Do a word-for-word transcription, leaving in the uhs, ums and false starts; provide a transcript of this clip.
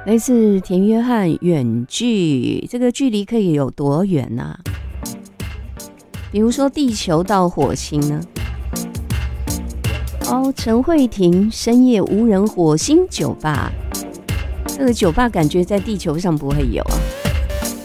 来自田约翰《远距》，这个距离可以有多远啊？比如说地球到火星呢？哦，陈慧婷深夜无人火星酒吧，这个酒吧感觉在地球上不会有啊。